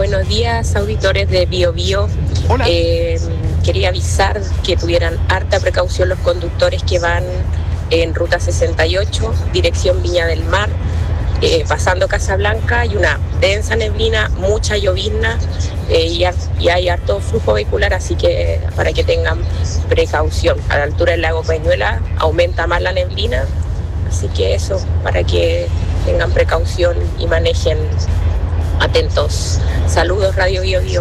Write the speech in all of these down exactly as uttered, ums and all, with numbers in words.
buenos días, auditores de Bio Bio. Hola. Eh, quería avisar que tuvieran harta precaución los conductores que van en Ruta sesenta y ocho, dirección Viña del Mar, eh, pasando Casablanca. Hay una densa neblina, mucha llovizna eh, y, y hay harto flujo vehicular, así que para que tengan precaución. A la altura del lago Peñuela aumenta más la neblina, así que eso, para que tengan precaución y manejen atentos. Saludos, Radio Bio Bio.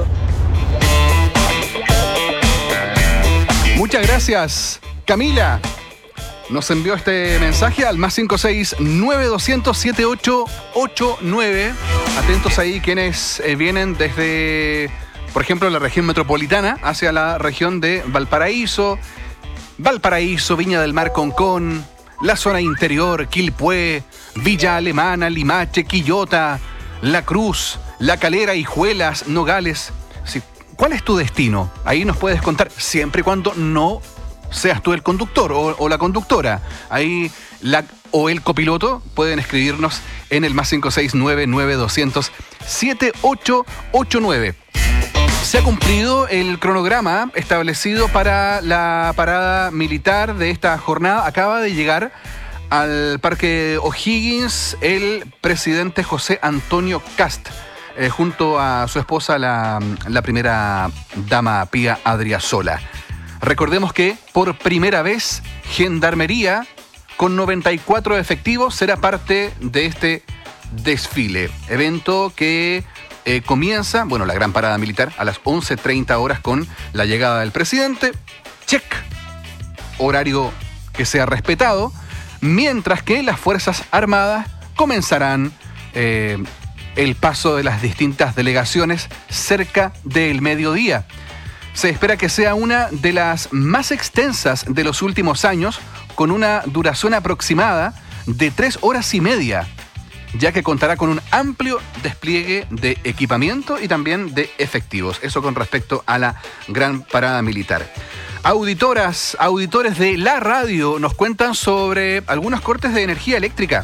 Muchas gracias, Camila. Nos envió este mensaje al más cinco seis nueve dos cero cero siete ocho ocho nueve. Atentos ahí quienes eh, vienen desde, por ejemplo, la región metropolitana hacia la región de Valparaíso, Valparaíso, Viña del Mar, Concón, la zona interior, Quilpué, Villa Alemana, Limache, Quillota, La Cruz, La Calera, Hijuelas, Nogales. Sí. ¿Cuál es tu destino? Ahí nos puedes contar, siempre y cuando no seas tú el conductor o, o la conductora. Ahí la o el copiloto pueden escribirnos en el más cinco seis nueve nueve dos cero cero siete ocho ocho nueve. Se ha cumplido el cronograma establecido para la parada militar de esta jornada. Acaba de llegar al Parque O'Higgins el presidente José Antonio Kast, eh, junto a su esposa, la, la primera dama Pía Adriasola. Recordemos que por primera vez Gendarmería, con noventa y cuatro efectivos, será parte de este desfile. Evento que eh, comienza, bueno, la gran parada militar a las once treinta horas con la llegada del presidente. Check. Horario que sea respetado. Mientras que las Fuerzas Armadas comenzarán eh, el paso de las distintas delegaciones cerca del mediodía. Se espera que sea una de las más extensas de los últimos años, con una duración aproximada de tres horas y media, ya que contará con un amplio despliegue de equipamiento y también de efectivos. Eso con respecto a la gran parada militar. Auditoras, auditores de la radio nos cuentan sobre algunos cortes de energía eléctrica.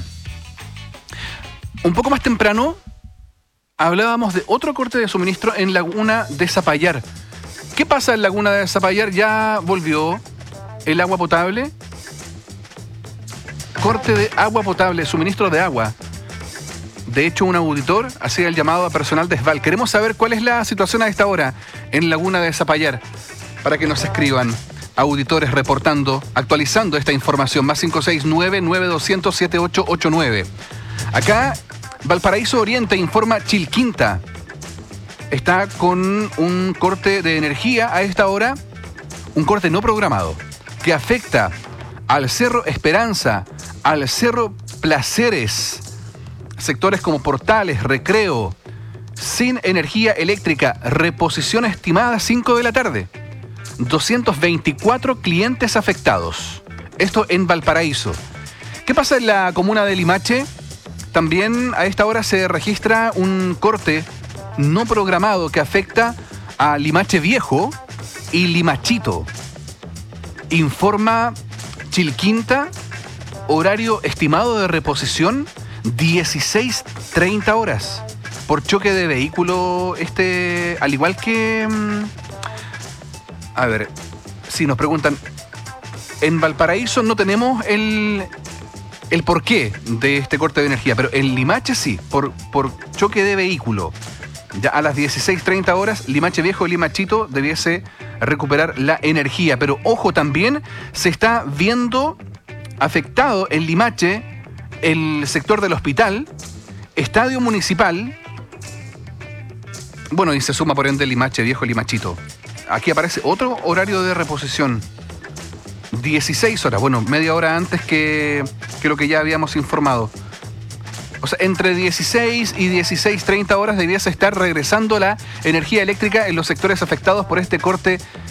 Un poco más temprano hablábamos de otro corte de suministro en Laguna de Zapallar. ¿Qué pasa en Laguna de Zapallar? ¿Ya volvió el agua potable? Corte de agua potable, suministro de agua. De hecho, un auditor hacía el llamado a personal de ESVAL. Queremos saber cuál es la situación a esta hora en Laguna de Zapallar, para que nos escriban auditores reportando, actualizando esta información. Más cinco seis nueve nueve dos cero cero siete ocho ocho nueve. Acá, Valparaíso Oriente informa Chilquinta. Está con un corte de energía a esta hora, un corte no programado, que afecta al Cerro Esperanza, al Cerro Placeres, sectores como Portales, Recreo, sin energía eléctrica, reposición estimada cinco de la tarde. doscientos veinticuatro clientes afectados. Esto en Valparaíso. ¿Qué pasa en la comuna de Limache? También a esta hora se registra un corte no programado que afecta a Limache Viejo y Limachito. Informa Chilquinta, horario estimado de reposición dieciséis treinta horas. Por choque de vehículo, este, al igual que... A ver, si nos preguntan, en Valparaíso no tenemos el, el porqué de este corte de energía, pero en Limache sí, por, por choque de vehículo. Ya a las dieciséis treinta horas, Limache Viejo y Limachito debiese recuperar la energía. Pero ojo, también se está viendo afectado en Limache el sector del hospital, estadio municipal, bueno, y se suma por ende Limache Viejo y Limachito. Aquí aparece otro horario de reposición. dieciséis horas, bueno, media hora antes que, que lo que ya habíamos informado. O sea, entre dieciséis y dieciséis treinta horas debiese estar regresando la energía eléctrica en los sectores afectados por este corte